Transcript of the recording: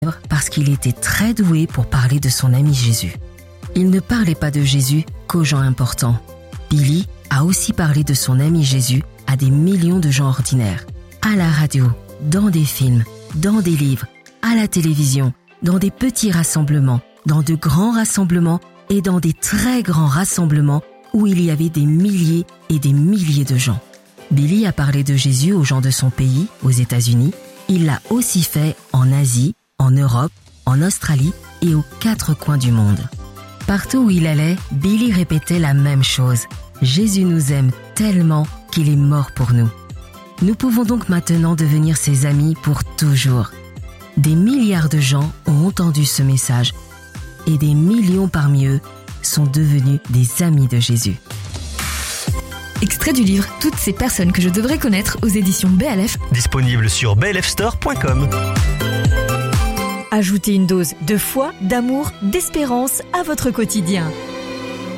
célèbre parce qu'il était très doué pour parler de son ami Jésus. Il ne parlait pas de Jésus qu'aux gens importants. Billy a aussi parlé de son ami Jésus à des millions de gens ordinaires. À la radio, dans des films, dans des livres, à la télévision, dans des petits rassemblements, dans de grands rassemblements et dans des très grands rassemblements où il y avait des milliers et des milliers de gens. Billy a parlé de Jésus aux gens de son pays, aux États-Unis. Il l'a aussi fait en Asie, en Europe, en Australie et aux 4 coins du monde. Partout où il allait, Billy répétait la même chose. Jésus nous aime tellement qu'il est mort pour nous. Nous pouvons donc maintenant devenir ses amis pour toujours. Des milliards de gens ont entendu ce message et des millions parmi eux sont devenus des amis de Jésus. Extrait du livre « Toutes ces personnes que je devrais connaître » aux éditions BLF. Disponible sur blfstore.com. Ajoutez une dose de foi, d'amour, d'espérance à votre quotidien.